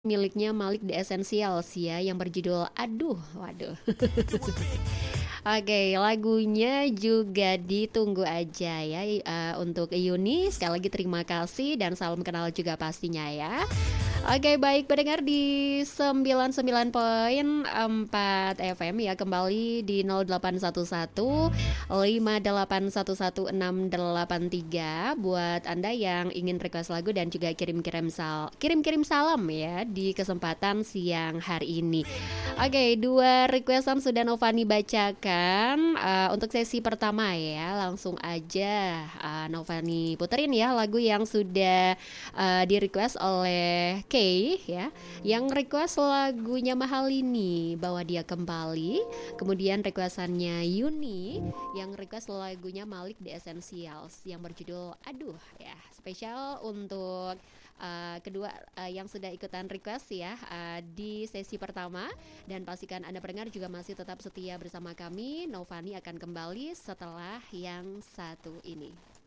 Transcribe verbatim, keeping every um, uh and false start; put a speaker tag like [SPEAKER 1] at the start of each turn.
[SPEAKER 1] Miliknya Malik The Essentials ya yang berjudul Aduh. Waduh. Oke, lagunya juga ditunggu aja ya uh, untuk Yuni. Sekali lagi terima kasih dan salam kenal juga pastinya ya. Oke, baik pendengar di sembilan puluh sembilan koma empat F M ya, kembali di nol delapan satu satu lima delapan satu satu enam delapan tiga buat Anda yang ingin request lagu dan juga kirim-kirim sal kirim-kirim salam ya di kesempatan siang hari ini. Oke, dua requestan sudah Novani bacakan uh, untuk sesi pertama ya. Langsung aja uh, Novani puterin ya lagu yang sudah uh, di request oleh Kay ya, yang request lagunya Mahalini Bawa Dia Kembali. Kemudian requestannya Yuni yang request lagunya Malik The Essentials yang berjudul Aduh ya. Spesial untuk uh, kedua uh, yang sudah ikutan request ya uh, di sesi pertama. Dan pastikan Anda pendengar juga masih tetap setia bersama kami. Novani akan kembali setelah yang satu ini.